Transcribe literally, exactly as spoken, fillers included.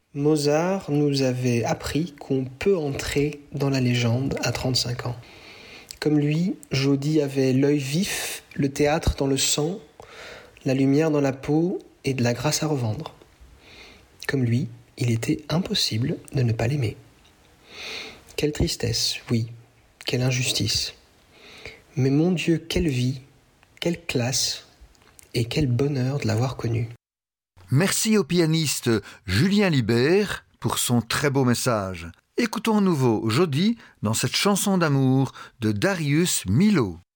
Mozart nous avait appris qu'on peut entrer dans la légende à trente-cinq ans. Comme lui, Jody avait l'œil vif, le théâtre dans le sang, la lumière dans la peau et de la grâce à revendre. Comme lui, il était impossible de ne pas l'aimer. Quelle tristesse, oui, quelle injustice. Mais mon Dieu, quelle vie, quelle classe et quel bonheur de l'avoir connu. Merci au pianiste Julien Libert pour son très beau message. Écoutons à nouveau Jody dans cette chanson d'amour de Darius Milhaud.